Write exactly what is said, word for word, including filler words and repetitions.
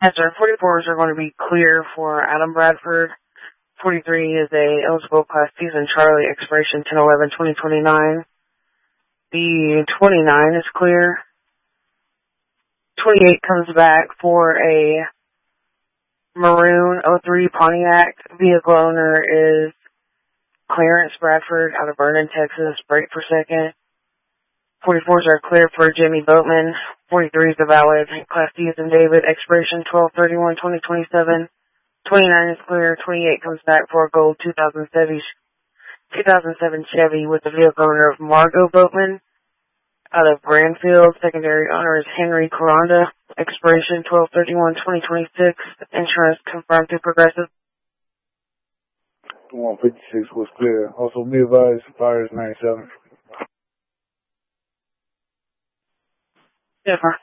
Yes, sir. forty-fours are going to be clear for Adam Bradford. forty-three is a eligible Class Season Charlie, expiration ten eleven twenty twenty-nine. The twenty-nine is clear. twenty-eight comes back for a maroon oh three Pontiac. Vehicle owner is Clarence Bradford out of Vernon, Texas. Brake for second. forty-fours are clear for Jimmy Boatman. forty-three is a valid Class D as in David, expiration twelve thirty-one twenty twenty-seven. twenty-nine is clear. twenty-eight comes back for a gold two thousand seven Chevy with the vehicle owner of Margot Boatman out of Brandfield. Secondary owner is Henry Coranda. Expiration twelve thirty-one twenty twenty-six. Insurance confirmed through Progressive. one fifty-six was clear. Also, be advised, fire is ninety-seven. Yes, sir.